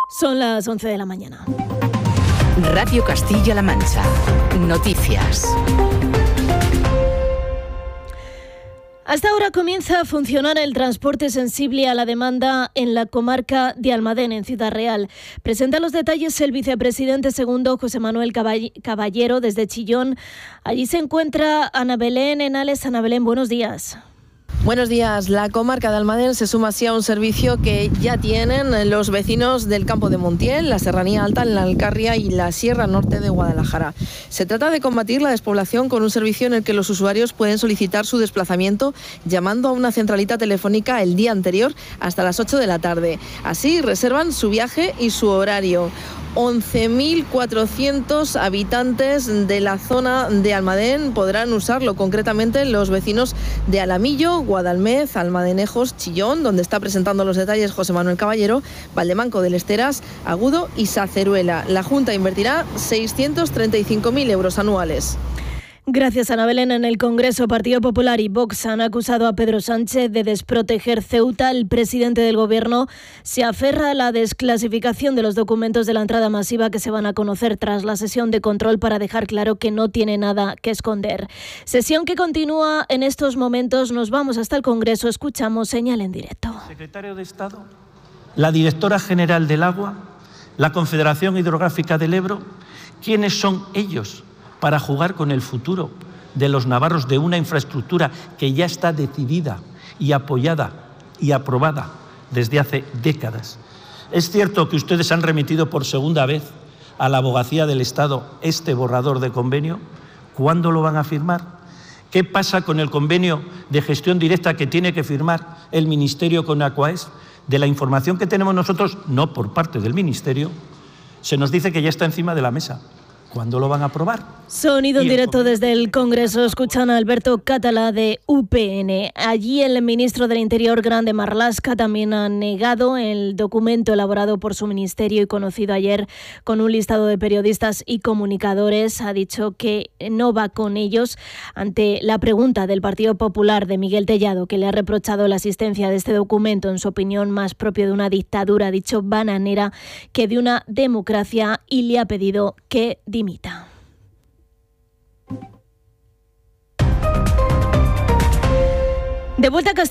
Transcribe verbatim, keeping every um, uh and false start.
Son las once de la mañana. Radio Castilla-La Mancha. Noticias. Hasta ahora comienza a funcionar el transporte sensible a la demanda en la comarca de Almadén, en Ciudad Real. Presenta los detalles el vicepresidente segundo, José Manuel Caballero, desde Chillón. Allí se encuentra Ana Belén Henales. Ana Belén, buenos días. Buenos días. La comarca de Almadén se suma así a un servicio que ya tienen los vecinos del campo de Montiel, la Serranía Alta, la Alcarria y la Sierra Norte de Guadalajara. Se trata de combatir la despoblación con un servicio en el que los usuarios pueden solicitar su desplazamiento llamando a una centralita telefónica el día anterior hasta las ocho de la tarde. Así reservan su viaje y su horario. once mil cuatrocientos habitantes de la zona de Almadén podrán usarlo, concretamente los vecinos de Alamillo, Guadalmez, Almadenejos, Chillón, donde está presentando los detalles José Manuel Caballero, Valdemanco del Esteras, Agudo y Saceruela. La Junta invertirá seiscientos treinta y cinco mil euros anuales. Gracias, Ana Belén. En el Congreso, Partido Popular y Vox han acusado a Pedro Sánchez de desproteger Ceuta. El presidente del Gobierno se aferra a la desclasificación de los documentos de la entrada masiva que se van a conocer tras la sesión de control para dejar claro que no tiene nada que esconder. Sesión que continúa en estos momentos. Nos vamos hasta el Congreso. Escuchamos señal en directo. Secretario de Estado, la directora general del Agua, la Confederación Hidrográfica del Ebro, ¿quiénes son ellos para jugar con el futuro de los navarros de una infraestructura que ya está decidida y apoyada y aprobada desde hace décadas? Es cierto que ustedes han remitido por segunda vez a la Abogacía del Estado este borrador de convenio. ¿Cuándo lo van a firmar? ¿Qué pasa con el convenio de gestión directa que tiene que firmar el Ministerio con Aquaes? De la información que tenemos nosotros, no por parte del Ministerio, se nos dice que ya está encima de la mesa. ¿Cuándo lo van a aprobar? Sonido en directo desde el Congreso. Escuchan a Alberto Catalá de U P N. Allí el ministro del Interior, Grande Marlaska, también ha negado el documento elaborado por su ministerio y conocido ayer con un listado de periodistas y comunicadores. Ha dicho que no va con ellos ante la pregunta del Partido Popular de Miguel Tellado, que le ha reprochado la existencia de este documento, en su opinión más propio de una dictadura, ha dicho bananera, que de una democracia, y le ha pedido que dimita. De vuelta a Castilla.